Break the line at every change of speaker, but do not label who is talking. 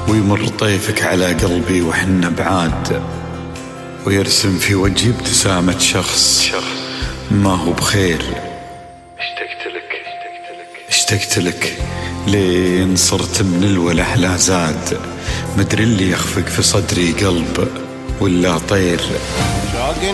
ويمر طيفك على قلبي وحنا بعاد، ويرسم في وجهي ابتسامة شخص ما هو بخير. اشتقت لك لين صرت من الوله لا زاد، مدري اللي يخفق في صدري قلب ولا طير.